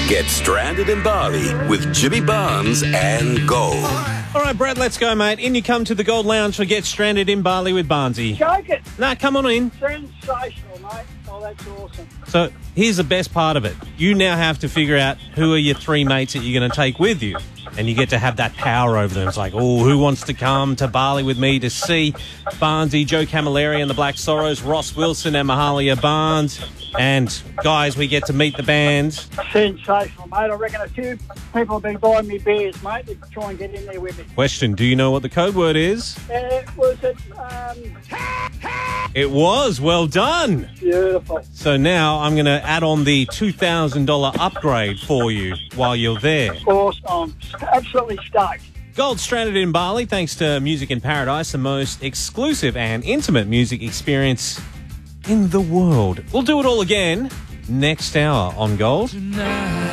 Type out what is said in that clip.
Get stranded in Bali with Jimmy Barnes and Gold. All right, Brad, let's go, mate. In you come to the Gold Lounge for Get Stranded in Bali with Barnesy. Joke it. Nah, come on in. Sensational, mate. Oh, that's awesome. So here's the best part of it. You now have to figure out who are your three mates that you're going to take with you. And you get to have that power over them. It's like, oh, who wants to come to Bali with me to see Barnesy, Joe Camilleri and the Black Sorrows, Ross Wilson and Mahalia Barnes. And, guys, we get to meet the band. Sensational, mate. I reckon a few people have been buying me beers, mate, to try and get in there with me. Question, do you know what the code word is? Was it... It was. Well done. Beautiful. So now I'm going to add on the $2,000 upgrade for you while you're there. Awesome. I'm absolutely stoked. Gold Stranded in Bali, thanks to Music in Paradise, the most exclusive and intimate music experience in the world. We'll do it all again next hour on Gold.